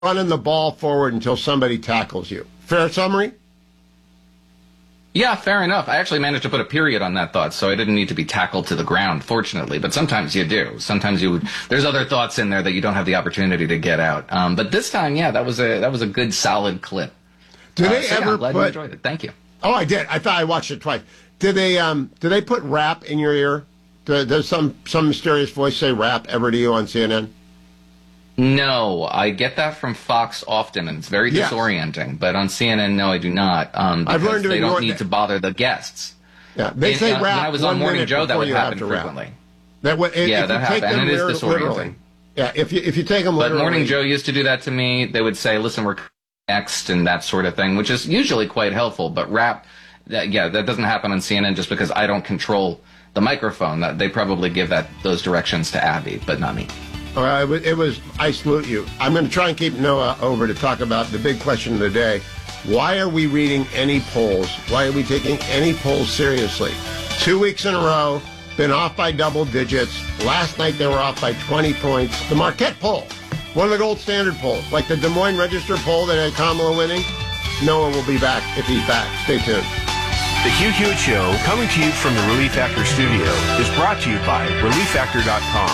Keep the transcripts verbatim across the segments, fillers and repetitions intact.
running the ball forward until somebody tackles you. Fair summary? Yeah, fair enough. I actually managed to put a period on that thought, so I didn't need to be tackled to the ground, fortunately. But sometimes you do. Sometimes you there's other thoughts in there that you don't have the opportunity to get out. Um, but this time, yeah, that was a that was a good, solid clip. Did uh, they so ever yeah, I'm glad put, you enjoyed it. Thank you. Oh, I did. I thought I watched it twice. Did they um did they put rap in your ear? Did, does some some mysterious voice say rap ever to you on C N N? No, I get that from Fox often, and it's very Yes. disorienting. But on C N N, no, I do not. Um, I've because learned to they ignore don't need that. to bother the guests. Yeah, they And, say uh, rap. When I was one on Morning minute Joe, that before would you have happen to rap. frequently. That would, if, Yeah, if that you take happened, them and it is liter- disorienting. literally. Yeah, if you if you take them But literally. Morning Joe used to do that to me. They would say, listen, we're next, and that sort of thing, which is usually quite helpful. But rap, that, yeah, that doesn't happen on C N N just because I don't control the microphone. That they probably give that those directions to Abby, but not me. Uh, it, was, it was, I salute you. I'm going to try and keep Noah over to talk about the big question of the day. Why are we reading any polls? Why are we taking any polls seriously? Two weeks in a row, been off by double digits. Last night they were off by twenty points. The Marquette poll, one of the gold standard polls, like the Des Moines Register poll that had Kamala winning. Noah will be back if he's back. Stay tuned. The Hugh Hewitt Show, coming to you from the Relief Factor studio, is brought to you by relief factor dot com.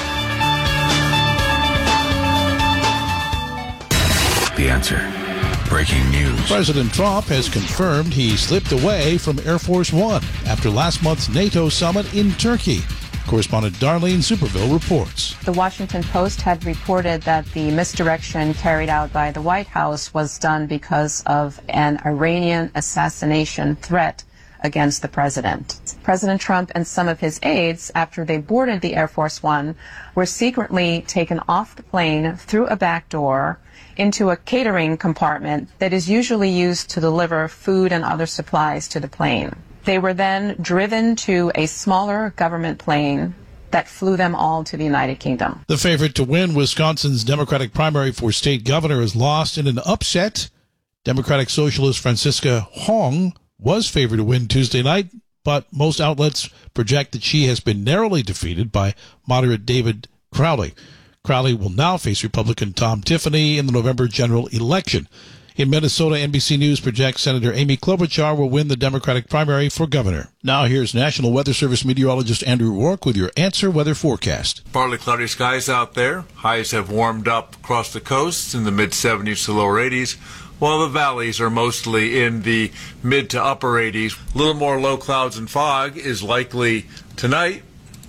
The Answer. Breaking news. President Trump has confirmed he slipped away from Air Force One after last month's NATO summit in Turkey. Correspondent Darlene Superville reports. The Washington Post had reported that the misdirection carried out by the White House was done because of an Iranian assassination threat against the president. President Trump and some of his aides, after they boarded the Air Force One, were secretly taken off the plane through a back door into a catering compartment that is usually used to deliver food and other supplies to the plane. They were then driven to a smaller government plane that flew them all to the United Kingdom. The favorite to win Wisconsin's Democratic primary for state governor is lost in an upset. Democratic Socialist Francisca Hong was favored to win Tuesday night, but most outlets project that she has been narrowly defeated by moderate David Crowley. Crowley will now face Republican Tom Tiffany in the November general election. In Minnesota, N B C News projects Senator Amy Klobuchar will win the Democratic primary for governor. Now here's National Weather Service meteorologist Andrew Rourke with your Answer Weather forecast. Partly cloudy skies out there. Highs have warmed up across the coasts in the mid seventies to lower eighties, while the valleys are mostly in the mid to upper eighties. A little more low clouds and fog is likely tonight.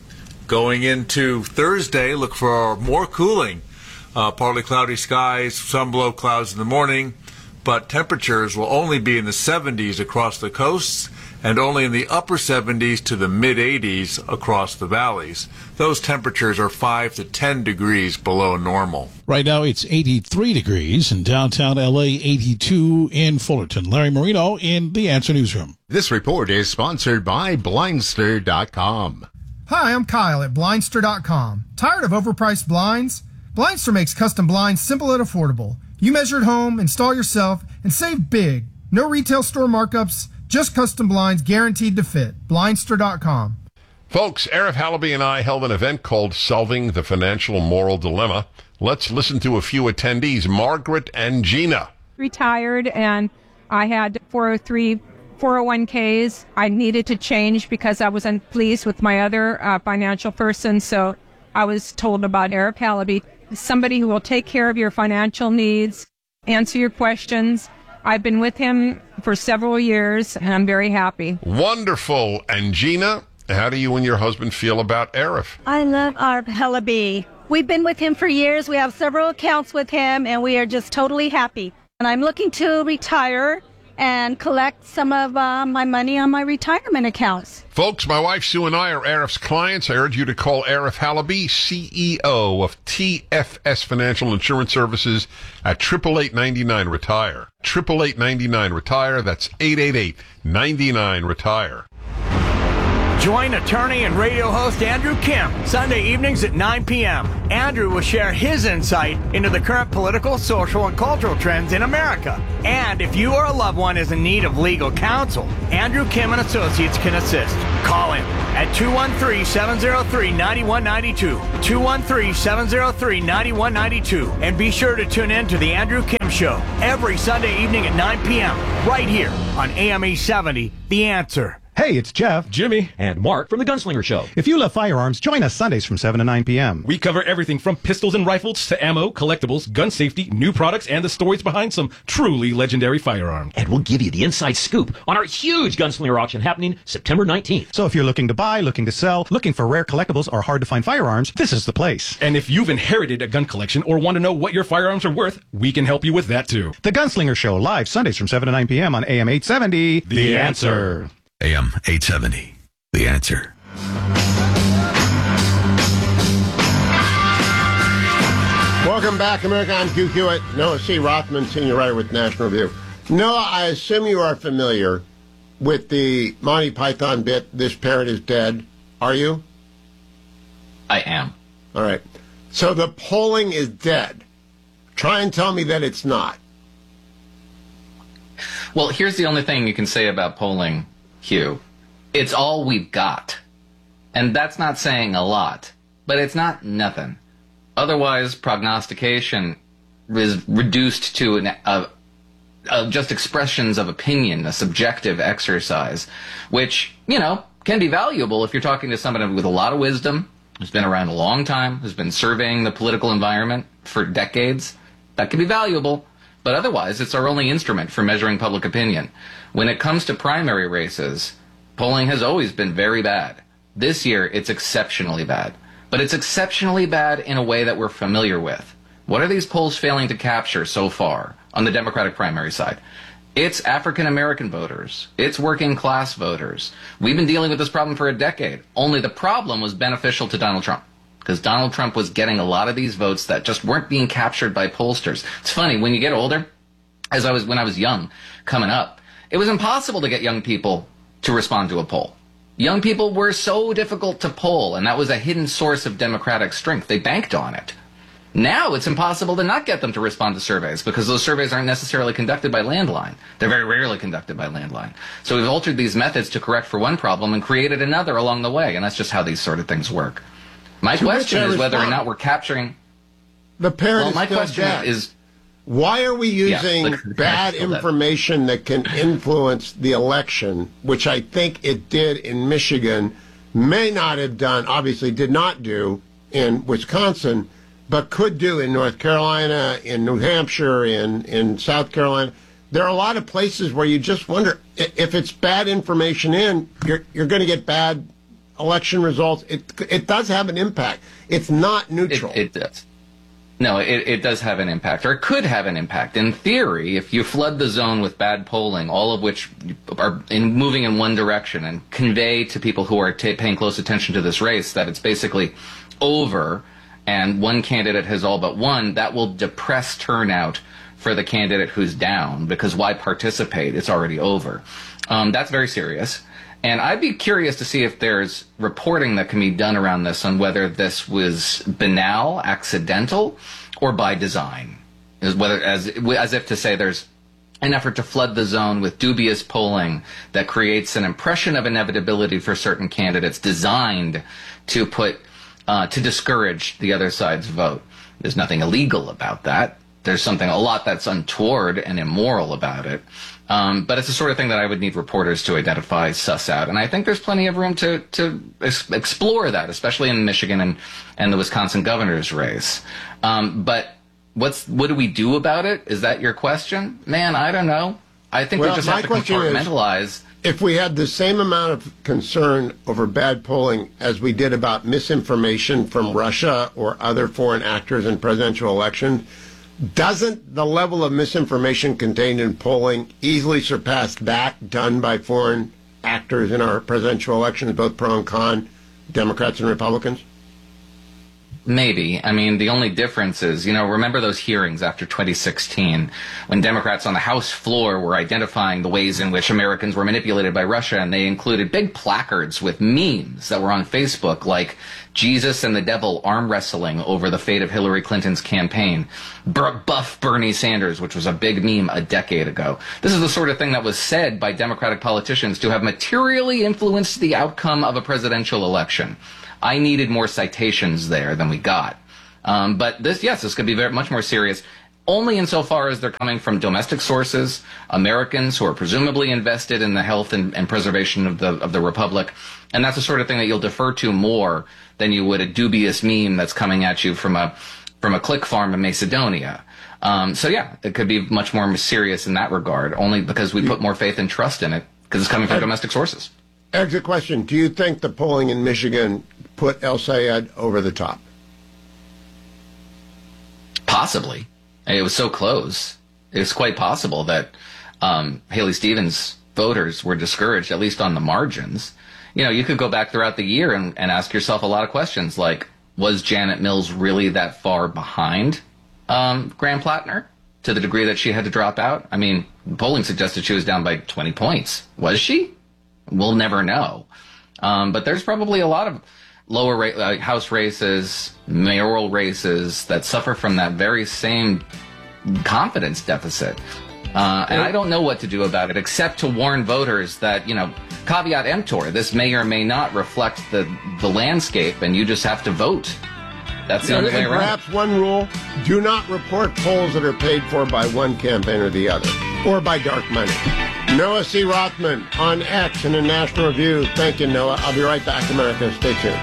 Going into Thursday, look for more cooling. Uh, partly cloudy skies, some low clouds in the morning, but temperatures will only be in the seventies across the coasts and only in the upper seventies to the mid eighties across the valleys. Those temperatures are five to ten degrees below normal. Right now it's eighty-three degrees in downtown L A, eighty-two in Fullerton. Larry Marino in the Answer Newsroom. This report is sponsored by Blindster dot com. Hi, I'm Kyle at Blindster dot com. Tired of overpriced blinds? Blindster makes custom blinds simple and affordable. You measure at home, install yourself, and save big. No retail store markups, just custom blinds guaranteed to fit. Blindster dot com. Folks, Arif Halaby and I held an event called Solving the Financial Moral Dilemma. Let's listen to a few attendees, Margaret and Gina. Retired, and I had four oh three four oh one k's. I needed to change because I wasn't pleased with my other uh, financial person, so I was told about Arif Halaby, somebody who will take care of your financial needs, answer your questions. I've been with him for several years, and I'm very happy. Wonderful. And Gina, how do you and your husband feel about Arif? I love Arif Halaby. We've been with him for years. We have several accounts with him, and we are just totally happy. And I'm looking to retire and collect some of uh, my money on my retirement accounts. Folks, my wife Sue and I are Arif's clients. I urge you to call Arif Halaby, C E O of T F S Financial Insurance Services, at eight eight eight, nine nine, retire. eight eight eight, nine nine, retire. That's eight eight eight, nine nine, retire. Join attorney and radio host Andrew Kim Sunday evenings at nine p.m. Andrew will share his insight into the current political, social, and cultural trends in America. And if you or a loved one is in need of legal counsel, Andrew Kim and Associates can assist. Call him at two one three, seven zero three, nine one nine two. two one three, seven zero three, nine one nine two. And be sure to tune in to The Andrew Kim Show every Sunday evening at nine p.m. right here on A M eight seventy, The Answer. Hey, it's Jeff, Jimmy, and Mark from The Gunslinger Show. If you love firearms, join us Sundays from seven to nine p.m. We cover everything from pistols and rifles to ammo, collectibles, gun safety, new products, and the stories behind some truly legendary firearms. And we'll give you the inside scoop on our huge Gunslinger auction happening September nineteenth. So if you're looking to buy, looking to sell, looking for rare collectibles or hard-to-find firearms, this is the place. And if you've inherited a gun collection or want to know what your firearms are worth, we can help you with that too. The Gunslinger Show, live Sundays from seven to nine p.m. on A M eight seventy. The, the Answer. answer. A M eight seventy, The Answer. Welcome back, America. I'm Q Hewitt, Noah C. Rothman, senior writer with National Review. Noah, I assume you are familiar with the Monty Python bit, This Parrot is Dead. Are you? I am. All right. So the polling is dead. Try and tell me that it's not. Well, here's the only thing you can say about polling, Hugh. It's all we've got. And that's not saying a lot, but it's not nothing. Otherwise, prognostication is reduced to an, a, a just expressions of opinion, a subjective exercise, which, you know, can be valuable if you're talking to somebody with a lot of wisdom, who's been around a long time, who's been surveying the political environment for decades. That can be valuable. But otherwise, it's our only instrument for measuring public opinion. When it comes to primary races, polling has always been very bad. This year, it's exceptionally bad. But it's exceptionally bad in a way that we're familiar with. What are these polls failing to capture so far on the Democratic primary side? It's African-American voters. It's working-class voters. We've been dealing with this problem for a decade. Only the problem was beneficial to Donald Trump, because Donald Trump was getting a lot of these votes that just weren't being captured by pollsters. It's funny, when you get older, as I was when I was young, coming up, it was impossible to get young people to respond to a poll. Young people were so difficult to poll, and that was a hidden source of Democratic strength. They banked on it. Now it's impossible to not get them to respond to surveys, because those surveys aren't necessarily conducted by landline. They're very rarely conducted by landline. So we've altered these methods to correct for one problem and created another along the way, and that's just how these sort of things work. My To question which I is whether or respond. not we're capturing... The parrot Well, is my still question dead. is... Why are we Yeah, using the- the bad parrot's still dead. information that can influence the election, which I think it did in Michigan, may not have done, obviously did not do in Wisconsin, but could do in North Carolina, in New Hampshire, in, in South Carolina? There are a lot of places where you just wonder, i- if it's bad information in, you're, you're going to get bad election results. It, it does have an impact. It's not neutral. It, it does. No, it, it does have an impact, or it could have an impact. In theory, if you flood the zone with bad polling, all of which are in, moving in one direction, and convey to people who are ta paying close attention to this race that it's basically over and one candidate has all but won, that will depress turnout for the candidate who's down, because why participate? It's already over. Um, that's very serious. And I'd be curious to see if there's reporting that can be done around this on whether this was banal, accidental, or by design. Is whether as as if to say there's an effort to flood the zone with dubious polling that creates an impression of inevitability for certain candidates, designed to put uh, to discourage the other side's vote. There's nothing illegal about that. There's something a lot that's untoward and immoral about it. Um, but it's the sort of thing that I would need reporters to identify, suss out. And I think there's plenty of room to, to ex explore that, especially in Michigan and, and the Wisconsin governor's race. Um, but what's what do we do about it? Is that your question? Man, I don't know. I think Well, we just my have to question is, compartmentalize. if we had the same amount of concern over bad polling as we did about misinformation from Russia or other foreign actors in presidential elections, doesn't the level of misinformation contained in polling easily surpass that done by foreign actors in our presidential elections, both pro and con, Democrats and Republicans? Maybe. I mean, the only difference is, you know, remember those hearings after twenty sixteen when Democrats on the House floor were identifying the ways in which Americans were manipulated by Russia, and they included big placards with memes that were on Facebook like Jesus and the devil arm wrestling over the fate of Hillary Clinton's campaign, buff Bernie Sanders, which was a big meme a decade ago. This is the sort of thing that was said by Democratic politicians to have materially influenced the outcome of a presidential election. I needed more citations there than we got. Um, but this, yes, this could be very much more serious, only insofar as they're coming from domestic sources, Americans who are presumably invested in the health and, and preservation of the of the republic. And that's the sort of thing that you'll defer to more than you would a dubious meme that's coming at you from a from a click farm in Macedonia. Um, so, yeah, it could be much more serious in that regard, only because we put more faith and trust in it, because it's coming from domestic sources. Exit question. Do you think the polling in Michigan put El Sayed over the top? Possibly. It was so close. It was quite possible that um, Haley Stevens voters were discouraged, at least on the margins. You know, you could go back throughout the year and, and ask yourself a lot of questions like, was Janet Mills really that far behind um, Graham Plattner to the degree that she had to drop out? I mean, polling suggested she was down by twenty points. Was she? We'll never know. Um, but there's probably a lot of lower ra- uh, House races, mayoral races that suffer from that very same confidence deficit. Uh, and I don't know what to do about it, except to warn voters that, you know, caveat emptor, this may or may not reflect the, the landscape, and you just have to vote. That's the and, only way and around. Perhaps one rule, do not report polls that are paid for by one campaign or the other, or by dark money. Noah C. Rothman on X and in National Review. Thank you, Noah. I'll be right back, America. Stay tuned.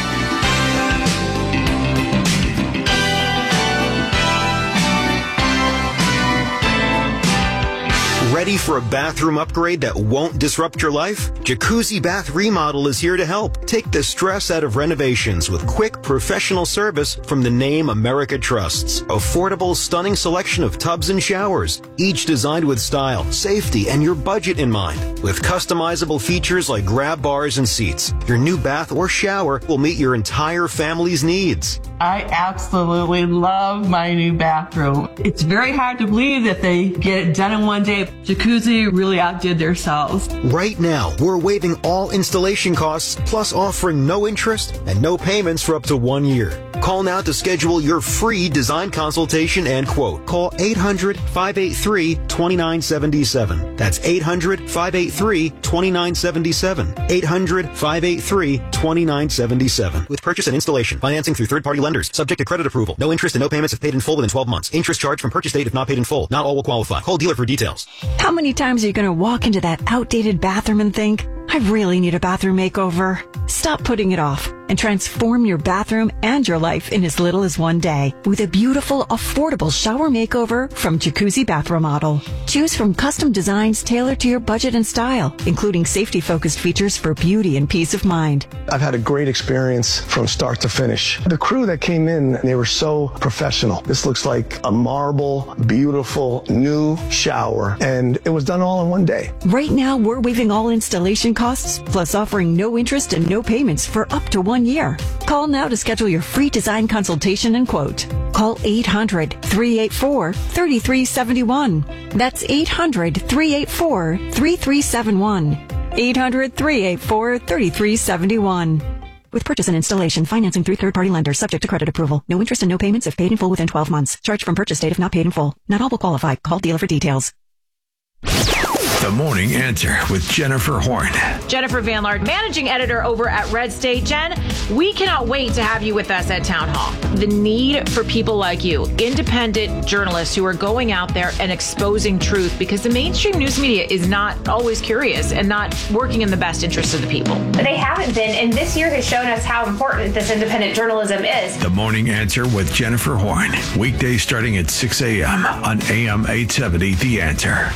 Ready for a bathroom upgrade that won't disrupt your life? Jacuzzi Bath Remodel is here to help. Take the stress out of renovations with quick, professional service from the name America trusts. Affordable, stunning selection of tubs and showers, each designed with style, safety, and your budget in mind. With customizable features like grab bars and seats, your new bath or shower will meet your entire family's needs. I absolutely love my new bathroom. It's very hard to believe that they get it done in one day. Jacuzzi really outdid themselves. Right now, we're waiving all installation costs, plus offering no interest and no payments for up to one year. Call now to schedule your free design consultation and quote. Call eight hundred, five eight three, two nine seven seven. That's eight hundred, five eight three, two nine seven seven. eight hundred, five eight three, two nine seven seven. With purchase and installation, financing through third-party lenders, subject to credit approval. No interest and no payments if paid in full within twelve months. Interest charged from purchase date if not paid in full. Not all will qualify. Call dealer for details. How many times are you going to walk into that outdated bathroom and think, I really need a bathroom makeover? Stop putting it off and transform your bathroom and your life in as little as one day with a beautiful, affordable shower makeover from Jacuzzi Bath Remodel. Choose from custom designs tailored to your budget and style, including safety-focused features for beauty and peace of mind. I've had a great experience from start to finish. The crew that came in, they were so professional. This looks like a marble, beautiful, new shower, and it was done all in one day. Right now, we're waiving all installation costs, plus offering no interest and no payments for up to one year. Call now to schedule your free design consultation and quote. Call eight hundred, three eight four, three three seven one. That's eight hundred, three eight four, three three seven one. eight hundred, three eight four, three three seven one. With purchase and installation, financing through third-party lenders, subject to credit approval. No interest and no payments if paid in full within twelve months. Charged from purchase date if not paid in full. Not all will qualify. Call dealer for details. The Morning Answer with Jennifer Horn. Jennifer Van Laard, managing editor over at Red State. Jen, we cannot wait to have you with us at Town Hall. The need for people like you, independent journalists who are going out there and exposing truth, because the mainstream news media is not always curious and not working in the best interest of the people. They haven't been, and this year has shown us how important this independent journalism is. The Morning Answer with Jennifer Horn. Weekdays starting at six a.m. on A M eight seventy, The Answer.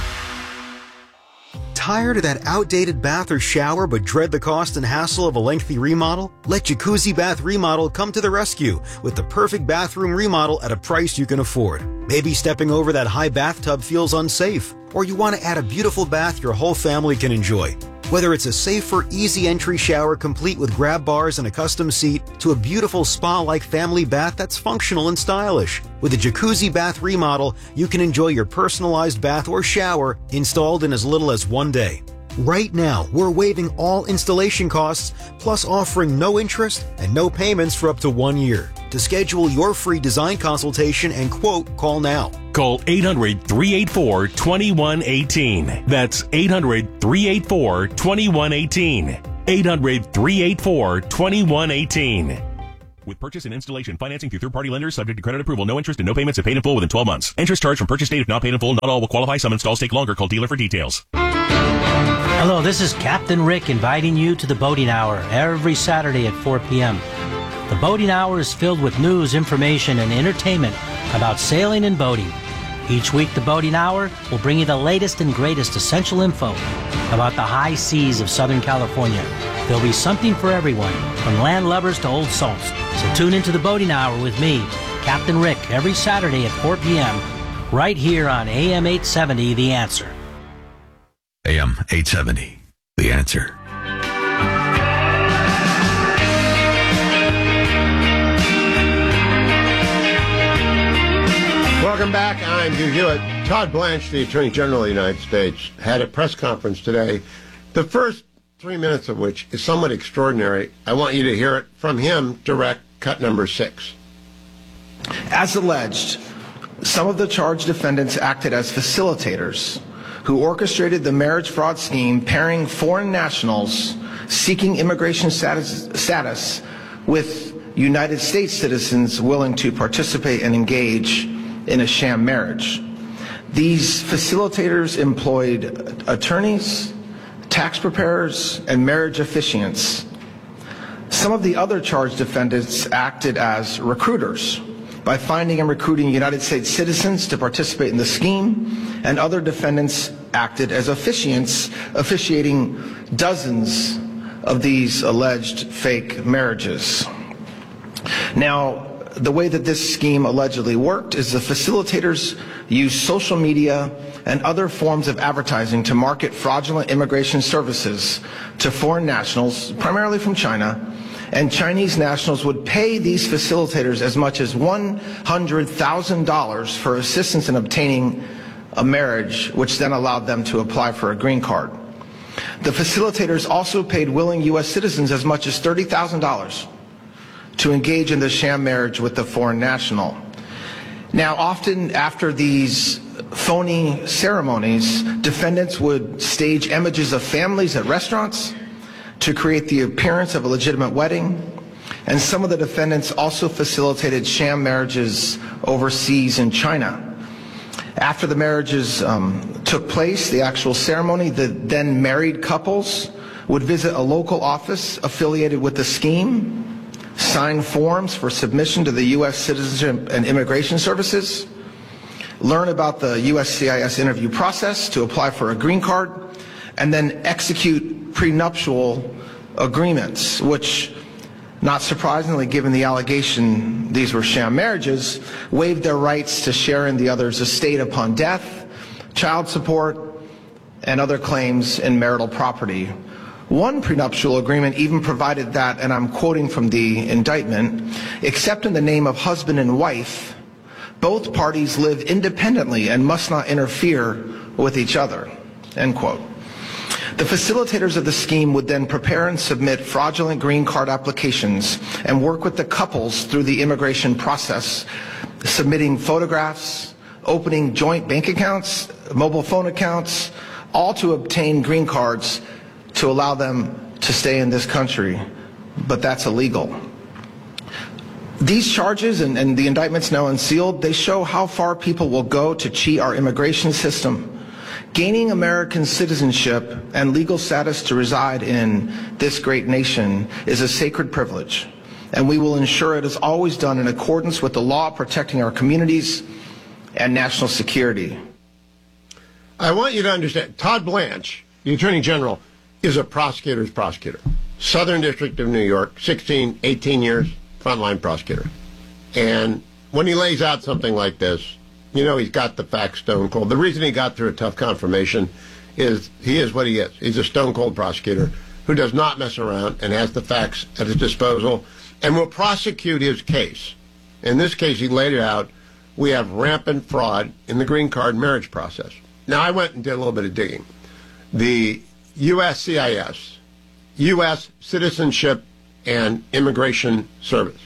Tired of that outdated bath or shower but dread the cost and hassle of a lengthy remodel? Let Jacuzzi Bath Remodel come to the rescue with the perfect bathroom remodel at a price you can afford. Maybe stepping over that high bathtub feels unsafe, or you want to add a beautiful bath your whole family can enjoy. Whether it's a safer, easy entry shower complete with grab bars and a custom seat, to a beautiful spa-like family bath that's functional and stylish. With a jacuzzi bath remodel, you can enjoy your personalized bath or shower installed in as little as one day. Right now, we're waiving all installation costs, plus offering no interest and no payments for up to one year. To schedule your free design consultation and quote, call now. Call eight hundred, three eight four, two one one eight. That's eight hundred, three eight four, two one one eight. eight hundred, three eight four, two one one eight. With purchase and installation financing through third-party lenders subject to credit approval, no interest and no payments if paid in full within twelve months. Interest charged from purchase date if not paid in full. Not all will qualify. Some installs take longer. Call dealer for details. Hello, this is Captain Rick inviting you to the Boating Hour every Saturday at four p.m. The Boating Hour is filled with news, information, and entertainment about sailing and boating. Each week, the Boating Hour will bring you the latest and greatest essential info about the high seas of Southern California. There'll be something for everyone, from land lovers to old salts. So tune into the Boating Hour with me, Captain Rick, every Saturday at four p.m. right here on A M eight seventy, The Answer. A M eight seventy, The Answer. Welcome back. I'm Hugh Hewitt. Todd Blanche, the Attorney General of the United States, had a press conference today, the first three minutes of which is somewhat extraordinary. I want you to hear it from him, direct, cut number six. As alleged, some of the charged defendants acted as facilitators who orchestrated the marriage fraud scheme pairing foreign nationals seeking immigration status, status with United States citizens willing to participate and engage in a sham marriage. These facilitators employed attorneys, tax preparers, and marriage officiants. Some of the other charged defendants acted as recruiters by finding and recruiting United States citizens to participate in the scheme, and other defendants acted as officiants, officiating dozens of these alleged fake marriages. Now, the way that this scheme allegedly worked is the facilitators used social media and other forms of advertising to market fraudulent immigration services to foreign nationals, primarily from China, and Chinese nationals would pay these facilitators as much as one hundred thousand dollars for assistance in obtaining a marriage, which then allowed them to apply for a green card. The facilitators also paid willing U S citizens as much as thirty thousand dollars to engage in the sham marriage with the foreign national. Now, often after these phony ceremonies, defendants would stage images of families at restaurants to create the appearance of a legitimate wedding, and some of the defendants also facilitated sham marriages overseas in China. After the marriages um, took place, the actual ceremony, the then married couples would visit a local office affiliated with the scheme, sign forms for submission to the U S Citizenship and Immigration Services, learn about the U S C I S interview process to apply for a green card, and then execute prenuptial agreements, which, not surprisingly given the allegation these were sham marriages, waived their rights to share in the other's estate upon death, child support, and other claims in marital property. One prenuptial agreement even provided that, and I'm quoting from the indictment, except in the name of husband and wife, both parties live independently and must not interfere with each other, end quote. The facilitators of the scheme would then prepare and submit fraudulent green card applications and work with the couples through the immigration process, submitting photographs, opening joint bank accounts, mobile phone accounts, all to obtain green cards to allow them to stay in this country, but that's illegal. These charges and, and the indictments now unsealed, they show how far people will go to cheat our immigration system. Gaining American citizenship and legal status to reside in this great nation is a sacred privilege, and we will ensure it is always done in accordance with the law protecting our communities and national security. I want you to understand, Todd Blanche, the Attorney General, is a prosecutor's prosecutor. Southern District of New York, sixteen, eighteen years, frontline prosecutor. And when he lays out something like this, you know he's got the facts stone cold. The reason he got through a tough confirmation is he is what he is. He's a stone-cold prosecutor who does not mess around and has the facts at his disposal and will prosecute his case. In this case, he laid it out. We have rampant fraud in the green card marriage process. Now, I went and did a little bit of digging. The U S C I S, U S Citizenship and Immigration Service,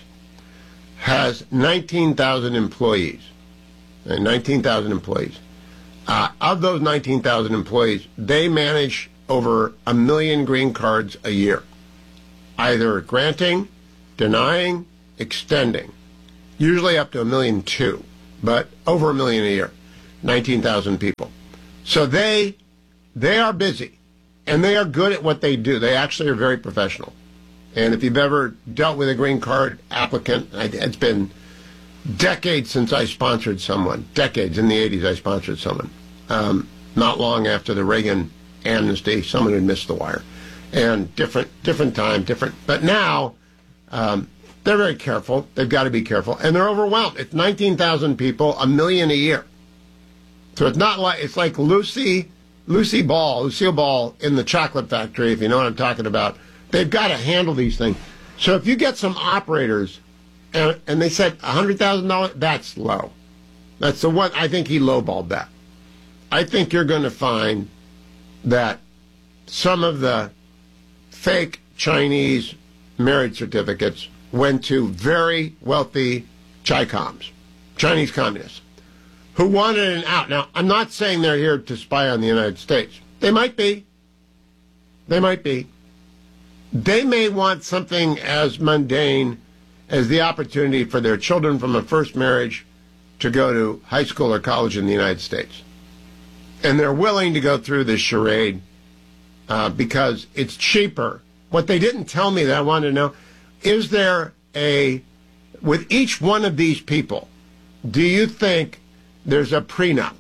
has nineteen thousand employees. nineteen thousand employees. Uh, of those nineteen thousand employees, they manage over a million green cards a year, either granting, denying, extending, usually up to a million two, but over a million a year, nineteen thousand people. So they they are busy, and they are good at what they do. They actually are very professional. And if you've ever dealt with a green card applicant, it's been decades since I sponsored someone. Decades. In the eighties, I sponsored someone. Um, not long after the Reagan amnesty, someone had missed the wire. And different different time, different. But now, um, they're very careful. They've got to be careful. And they're overwhelmed. It's nineteen thousand people, a million a year. So it's not like, it's like Lucy, Lucy Ball, Lucille Ball in the chocolate factory, if you know what I'm talking about. They've got to handle these things. So if you get some operators, and, and they said one hundred thousand dollars, that's low. That's the one, I think he lowballed that. I think you're going to find that some of the fake Chinese marriage certificates went to very wealthy Chi-Coms, Chinese communists, who wanted an out. Now, I'm not saying they're here to spy on the United States. They might be. They might be. They may want something as mundane as the opportunity for their children from a first marriage to go to high school or college in the United States. And they're willing to go through this charade uh, because it's cheaper. What they didn't tell me that I wanted to know, is there a, with each one of these people, do you think there's a prenup?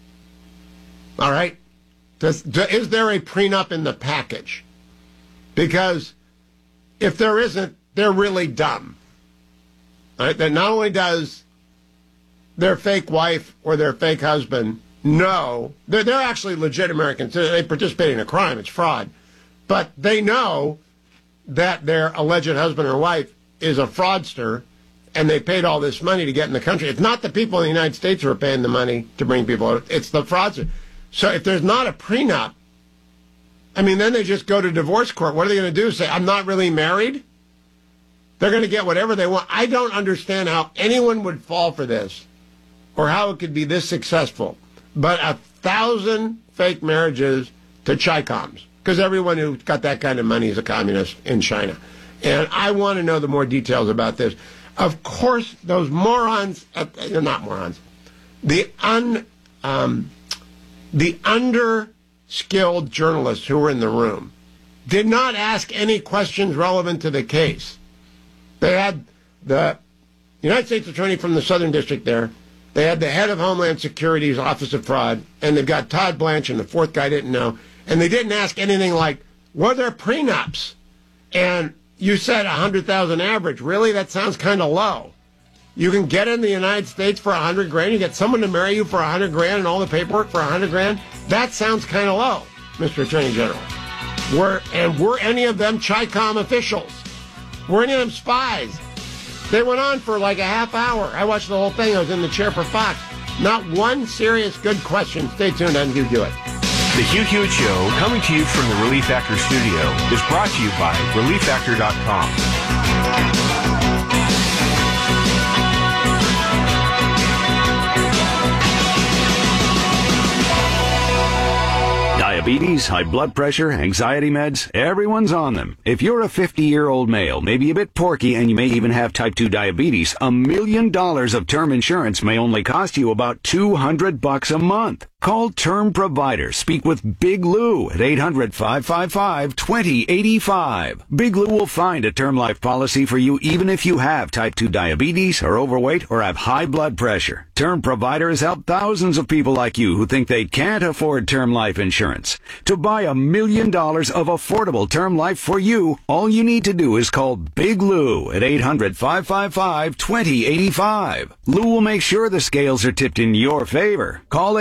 All right? Does, do, is there a prenup in the package? Because if there isn't, they're really dumb. All right? That not only does their fake wife or their fake husband know, they're, they're actually legit Americans. They participate in a crime. It's fraud. But they know that their alleged husband or wife is a fraudster, and they paid all this money to get in the country. It's not the people in the United States who are paying the money to bring people out. It's the fraudster. So if there's not a prenup, I mean, then they just go to divorce court. What are they going to do? Say, I'm not really married? They're going to get whatever they want. I don't understand how anyone would fall for this or how it could be this successful. But a thousand fake marriages to Chi-Coms, because everyone who got that kind of money is a communist in China. And I want to know the more details about this. Of course, those morons, uh, they're not morons, the un, um, the under-skilled journalists who were in the room did not ask any questions relevant to the case. They had the United States Attorney from the Southern District there. They had the head of Homeland Security's Office of Fraud, and they've got Todd Blanche, and the fourth guy didn't know. And they didn't ask anything like, were there prenups? And you said one hundred thousand average. Really? That sounds kind of low. You can get in the United States for one hundred grand. You get someone to marry you for one hundred grand and all the paperwork for one hundred grand. That sounds kind of low, Mister Attorney General. Were, and were any of them Chi-Com officials? Were any of them spies? They went on for like a half hour. I watched the whole thing. I was in the chair for Fox. Not one serious good question. Stay tuned on Hugh Hewitt. The Hugh Hewitt Show, coming to you from the Relief Factor studio, is brought to you by relief factor dot com. Diabetes, high blood pressure, anxiety meds, everyone's on them. If you're a fifty-year-old male, maybe a bit porky, and you may even have type two diabetes, a million dollars of term insurance may only cost you about two hundred bucks a month. Call Term Provider. Speak with Big Lou at eight hundred, five five five, two zero eight five. Big Lou will find a term life policy for you even if you have type two diabetes, are overweight, or have high blood pressure. Term Provider has helped thousands of people like you who think they can't afford term life insurance. To buy a million dollars of affordable term life for you, all you need to do is call Big Lou at eight hundred, five five five, two zero eight five. Lou will make sure the scales are tipped in your favor. Call eight hundred,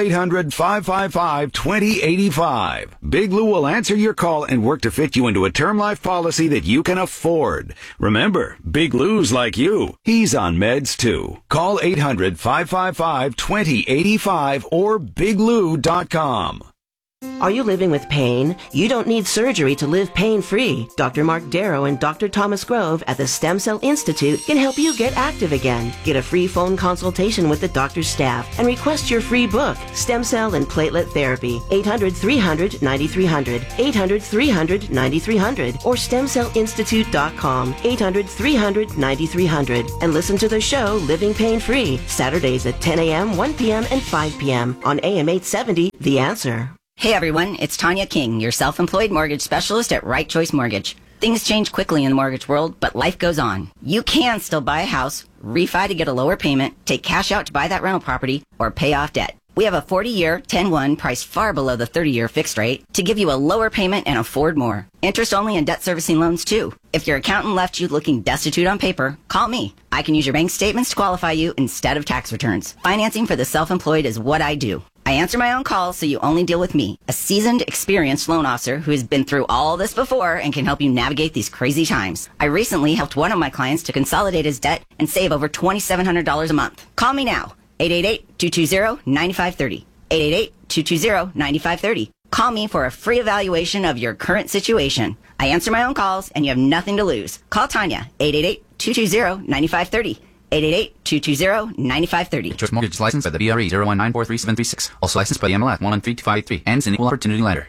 hundred, five five five, two zero eight five. Big Lou will answer your call and work to fit you into a term life policy that you can afford. Remember, Big Lou's like you. He's on meds too. Call eight hundred, five five five, two zero eight five or big lou dot com. Are you living with pain? You don't need surgery to live pain-free. Doctor Mark Darrow and Doctor Thomas Grove at the Stem Cell Institute can help you get active again. Get a free phone consultation with the doctor's staff and request your free book, Stem Cell and Platelet Therapy. eight hundred, three hundred, ninety-three hundred. eight hundred, three hundred, ninety-three hundred. Or stem cell institute dot com. eight hundred, three hundred, ninety-three hundred. And listen to the show Living Pain-Free, Saturdays at ten a.m., one p.m., and five p.m. on A M eight seventy, The Answer. Hey everyone, it's Tanya King, your self-employed mortgage specialist at Right Choice Mortgage. Things change quickly in the mortgage world, but life goes on. You can still buy a house, refi to get a lower payment, take cash out to buy that rental property, or pay off debt. We have a forty-year, ten one priced far below the thirty-year fixed rate to give you a lower payment and afford more. Interest only and debt servicing loans too. If your accountant left you looking destitute on paper, call me. I can use your bank statements to qualify you instead of tax returns. Financing for the self-employed is what I do. I answer my own calls so you only deal with me, a seasoned, experienced loan officer who has been through all this before and can help you navigate these crazy times. I recently helped one of my clients to consolidate his debt and save over two thousand seven hundred dollars a month. Call me now, eight eight eight, two two zero, nine five three zero, eight eight eight, two two zero, nine five three zero. Call me for a free evaluation of your current situation. I answer my own calls and you have nothing to lose. Call Tanya, eight eight eight, two two zero, nine five three zero. eight eight eight, two two zero, nine five three zero. Choice Mortgage is licensed by the B R E zero one nine four three seven three six. Also licensed by the M L S one one three two five three. Ends in equal opportunity lender.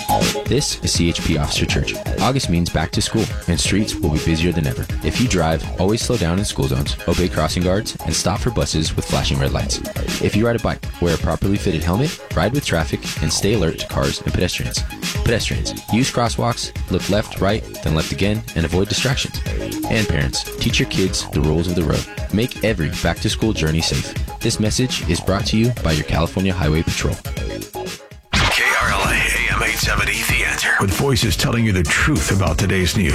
This is C H P Officer Church. August means back to school, and streets will be busier than ever. If you drive, always slow down in school zones, obey crossing guards, and stop for buses with flashing red lights. If you ride a bike, wear a properly fitted helmet, ride with traffic, and stay alert to cars and pedestrians. Pedestrians, use crosswalks, look left, right, then left again, and avoid distractions. And parents, teach your kids the rules of the road. Make every back-to-school journey safe. This message is brought to you by your California Highway Patrol. K R L A A M eight seventy, The Answer. With voices telling you the truth about today's news.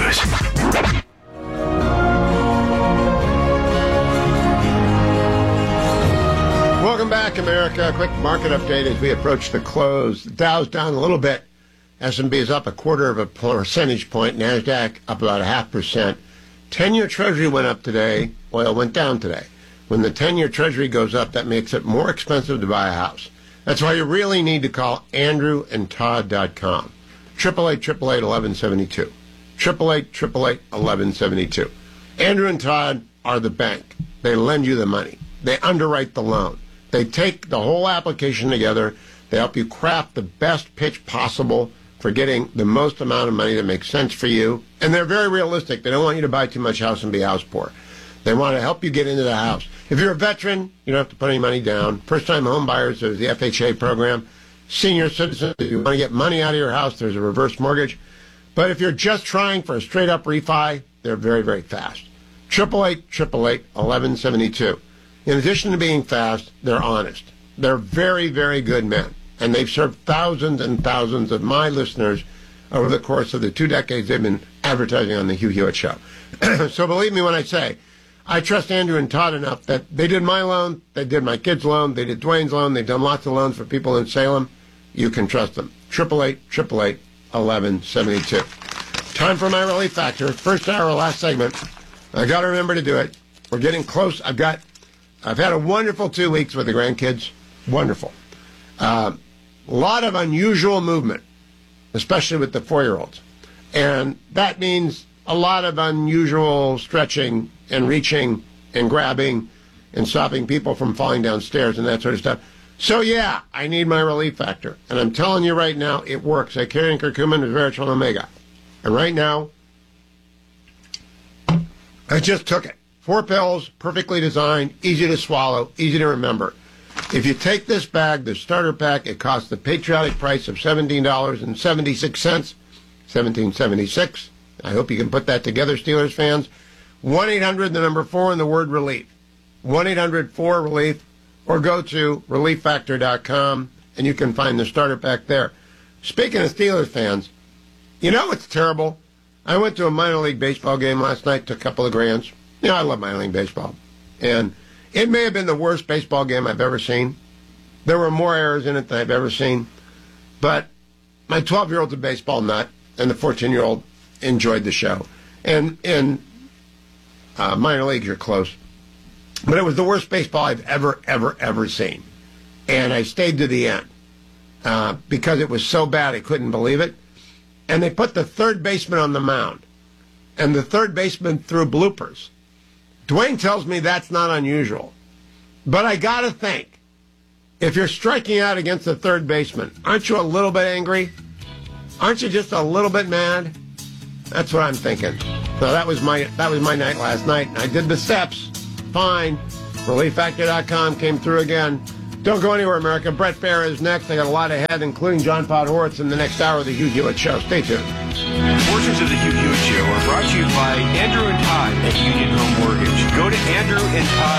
Welcome back, America. Quick market update as we approach the close. The Dow's down a little bit. S and P is up a quarter of a percentage point. NASDAQ up about a half percent. ten-year Treasury went up today. Oil went down today. When the ten-year Treasury goes up, that makes it more expensive to buy a house. That's why you really need to call andrew and todd dot com. eight eight eight, eight eight eight, one one seven two. eight eight eight, eight eight eight, one one seven two. Andrew and Todd are the bank. They lend you the money. They underwrite the loan. They take the whole application together. They help you craft the best pitch possible for getting the most amount of money that makes sense for you. And they're very realistic. They don't want you to buy too much house and be house poor. They want to help you get into the house. If you're a veteran, you don't have to put any money down. First-time home buyers, there's the F H A program. Senior citizens, if you want to get money out of your house, there's a reverse mortgage. But if you're just trying for a straight-up refi, they're very, very fast. eight eight eight, eight eight eight, one one seven two. In addition to being fast, they're honest. They're very, very good men. And they've served thousands and thousands of my listeners over the course of the two decades they've been advertising on the Hugh Hewitt Show. So believe me when I say, I trust Andrew and Todd enough that they did my loan, they did my kid's loan, they did Dwayne's loan, they've done lots of loans for people in Salem. You can trust them. eight eight eight, eight eight eight, one one seven two. Time for my relief factor. First hour, last segment. I got to remember to do it. We're getting close. I've got, I've had a wonderful two weeks with the grandkids. Wonderful. Uh, a lot of unusual movement, especially with the four-year-olds. And that means a lot of unusual stretching and reaching and grabbing and stopping people from falling downstairs and that sort of stuff. So, yeah, I need my relief factor. And I'm telling you right now, it works. I carry in curcumin, resveratrol, omega. And right now, I just took it. Four pills, perfectly designed, easy to swallow, easy to remember. If you take this bag, the starter pack, it costs the patriotic price of seventeen dollars and seventy-six cents, seventeen seventy-six. I hope you can put that together, Steelers fans. one eight hundred, the number four, and the word relief. one eight hundred four relief, or go to relief factor dot com, and you can find the starter pack there. Speaking of Steelers fans, you know what's terrible? I went to a minor league baseball game last night, took a couple of grands. You know, I love minor league baseball. And it may have been the worst baseball game I've ever seen. There were more errors in it than I've ever seen. But my twelve-year-old's a baseball nut, and the fourteen-year-old enjoyed the show. And in uh, minor leagues, you're close. But it was the worst baseball I've ever, ever, ever seen. And I stayed to the end uh, because it was so bad I couldn't believe it. And they put the third baseman on the mound. And the third baseman threw bloopers. Dwayne tells me that's not unusual. But I got to think, if you're striking out against the third baseman, aren't you a little bit angry? Aren't you just a little bit mad? That's what I'm thinking. So that was my that was my night last night. I did the steps. Fine. relief factor dot com came through again. Don't go anywhere, America. Brett Fair is next. I got a lot ahead, including John Podhoretz in the next hour of the Hugh Hewitt Show. Stay tuned. Portions of the Hugh Hewitt Show are brought to you by Andrew and Todd at Union Home Mortgage. Go to Andrew and Todd.